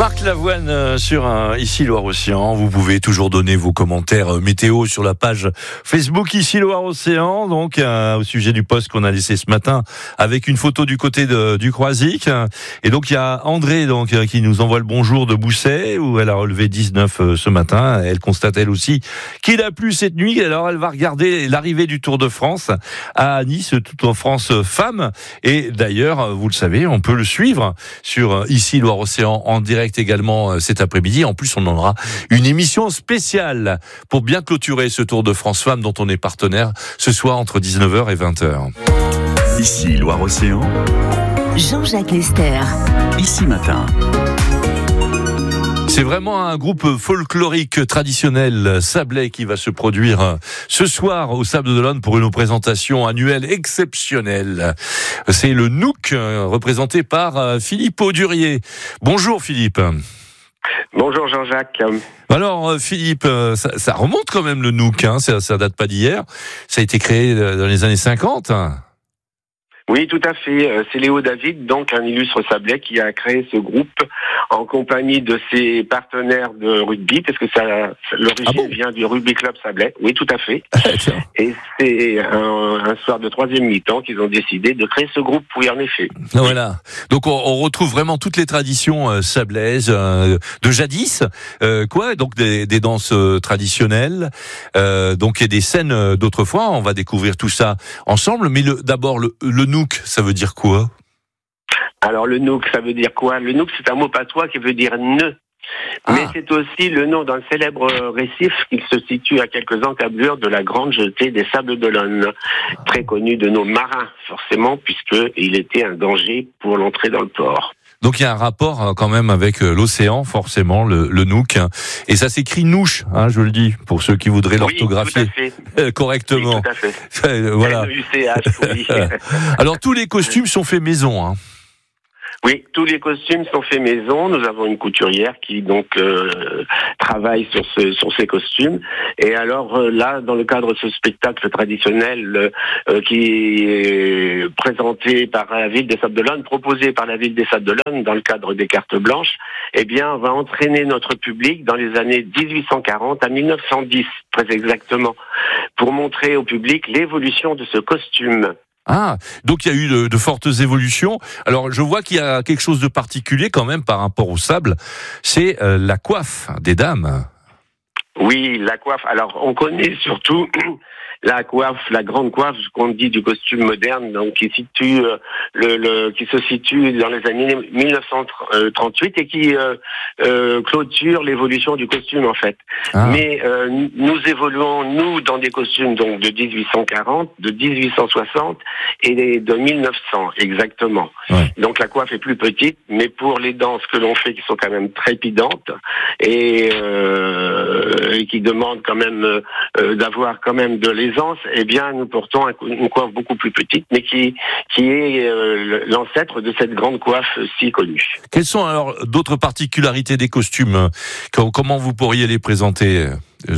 Marc Lavoine sur Ici Loire-Océan. Vous pouvez toujours donner vos commentaires météo sur la page Facebook Ici Loire-Océan. Donc au sujet du post qu'on a laissé ce matin avec une photo du côté du Croisic. Et donc il y a André qui nous envoie le bonjour de Bousset où elle a relevé 19 ce matin. Elle constate elle aussi qu'il a plu cette nuit. Alors elle va regarder l'arrivée du Tour de France à Nice, tout en France femmes. Et d'ailleurs, vous le savez, on peut le suivre sur Ici Loire-Océan en direct également cet après-midi. En plus, on en aura une émission spéciale pour bien clôturer ce Tour de France femmes dont on est partenaire ce soir entre 19h et 20h. Ici Loire-Océan. Jean-Jacques Lester. Ici Matin. C'est vraiment un groupe folklorique traditionnel sablais qui va se produire ce soir au Sable d'Olonne pour une présentation annuelle exceptionnelle. C'est le Nouk, représenté par Philippe Audurier. Bonjour Philippe. Bonjour Jean-Jacques. Alors Philippe, ça remonte quand même le Nouk, hein, ça date pas d'hier. Ça a été créé dans les années 50. Oui, tout à fait. C'est Léo David, donc un illustre sablais, qui a créé ce groupe en compagnie de ses partenaires de rugby, parce que l'origine vient du Rugby Club Sablais. Oui, tout à fait. Et c'est un soir de troisième mi-temps qu'ils ont décidé de créer ce groupe, oui, en effet. Voilà. Donc on retrouve vraiment toutes les traditions sablaises de jadis, donc des danses traditionnelles, donc il y a des scènes d'autrefois. On va découvrir tout ça ensemble. Mais d'abord le Nouk, ça veut dire quoi ? Alors le Nouk, ça veut dire quoi ? Le Nouk, c'est un mot patois qui veut dire nœud. Mais c'est aussi le nom d'un célèbre récif qui se situe à quelques encablures de la grande jetée des Sables d'Olonne, très connu de nos marins, forcément, puisqu'il était un danger pour l'entrée dans le port. Donc il y a un rapport quand même avec l'océan, forcément, le Nouk. Et ça s'écrit nouche, je le dis, pour ceux qui voudraient l'orthographier correctement. Oui, tout à fait. Voilà. N-U-C-H, oui. Alors tous les costumes sont faits maison. Oui, tous les costumes sont faits maison. Nous avons une couturière qui donc travaille sur ces costumes. Et alors là, dans le cadre de ce spectacle traditionnel qui est présenté par la ville des Sables d'Olonne, proposé par la ville des Sables d'Olonne dans le cadre des cartes blanches, eh bien, on va entraîner notre public dans les années 1840 à 1910, très exactement, pour montrer au public l'évolution de ce costume. Donc il y a eu de fortes évolutions. Alors je vois qu'il y a quelque chose de particulier quand même par rapport au sable, c'est la coiffe des dames. Oui, la coiffe. Alors on connaît surtout la coiffe, la grande coiffe, ce qu'on dit du costume moderne, donc qui se situe dans les années 1938 et qui clôture l'évolution du costume en fait. Mais nous évoluons dans des costumes donc de 1840, de 1860 et de 1900 exactement. Ouais. Donc la coiffe est plus petite, mais pour les danses que l'on fait qui sont quand même trépidantes et qui demandent quand même d'avoir quand même de l'aisance, eh bien nous portons une coiffe beaucoup plus petite, mais qui est l'ancêtre de cette grande coiffe si connue. Quelles sont alors d'autres particularités des costumes ? Comment vous pourriez les présenter, Philippe ?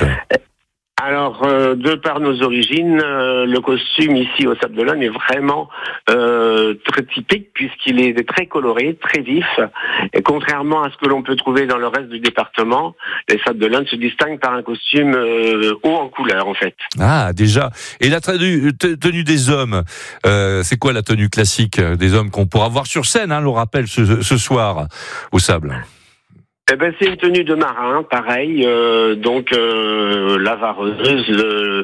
Alors, de par nos origines, le costume ici au Sable d'Olonne est vraiment très typique puisqu'il est très coloré, très vif. Et contrairement à ce que l'on peut trouver dans le reste du département, les Sables d'Olonne se distinguent par un costume haut en couleur en fait. Déjà. Et la tenue des hommes, c'est quoi la tenue classique des hommes qu'on pourra voir sur scène, on le rappelle, ce soir au Sable ? Eh ben, c'est une tenue de marin, pareil, la vareuse,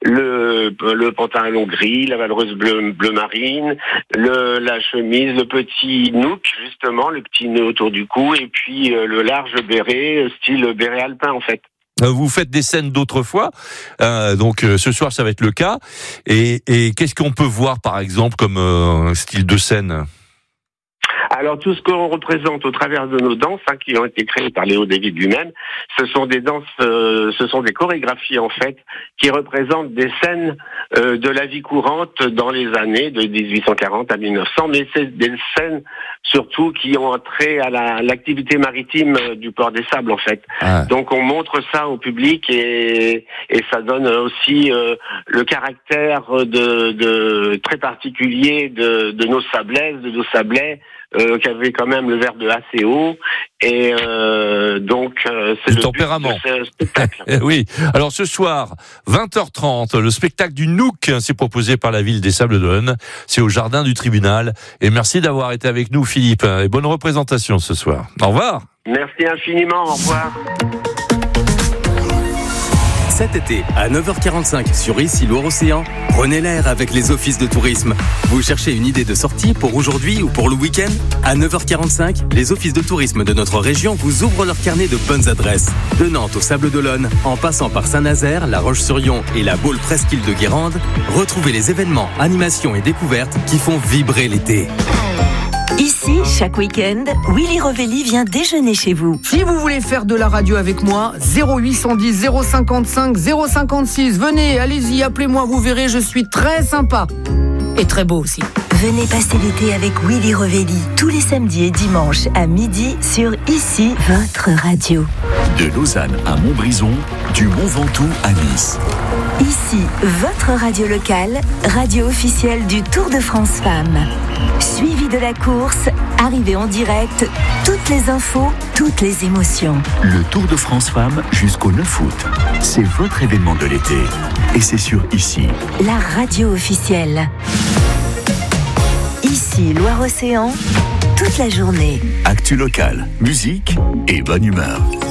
le pantalon gris, la vareuse bleu marine, la chemise, le petit nouk, justement, le petit nœud autour du cou, et puis le large béret, style béret alpin, en fait. Vous faites des scènes d'autrefois, donc ce soir ça va être le cas, et qu'est-ce qu'on peut voir, par exemple, comme style de scène ? Alors tout ce qu'on représente au travers de nos danses, qui ont été créées par Léo David lui-même, ce sont des danses, ce sont des chorégraphies en fait, qui représentent des scènes de la vie courante dans les années de 1840 à 1900, mais c'est des scènes surtout qui ont trait à l'activité maritime du port des Sables en fait. Donc on montre ça au public et ça donne aussi le caractère de très particulier de nos sablaises, de nos sablais. qui avait quand même le verbe de assez haut. Et donc, c'est le tempérament. but de ce spectacle. Oui. Alors ce soir, 20h30, le spectacle du Nook, c'est proposé par la ville des Sables-d'Olonne. C'est au jardin du tribunal. Et merci d'avoir été avec nous, Philippe. Et bonne représentation ce soir. Au revoir. Merci infiniment. Au revoir. Cet été, à 9h45 sur Ici Loire-Océan, prenez l'air avec les offices de tourisme. Vous cherchez une idée de sortie pour aujourd'hui ou pour le week-end ? À 9h45, les offices de tourisme de notre région vous ouvrent leur carnet de bonnes adresses. De Nantes aux Sables-d'Olonne, en passant par Saint-Nazaire, La Roche-sur-Yon et la Baule Presqu'île de Guérande, retrouvez les événements, animations et découvertes qui font vibrer l'été. Ici, chaque week-end, Willy Revelli vient déjeuner chez vous. Si vous voulez faire de la radio avec moi, 0810 055 056. Venez, allez-y, appelez-moi, vous verrez, je suis très sympa. Et très beau aussi. Venez passer l'été avec Willy Revelli, tous les samedis et dimanches à midi sur Ici, votre radio. De Lausanne à Montbrison, du Mont Ventoux à Nice. Ici, votre radio locale, radio officielle du Tour de France Femmes. Suivi de la course, arrivée en direct, toutes les infos, toutes les émotions. Le Tour de France Femmes jusqu'au 9 août. C'est votre événement de l'été. Et c'est sur Ici. La radio officielle. Ici, Loire-Océan, toute la journée. Actu locale, musique et bonne humeur.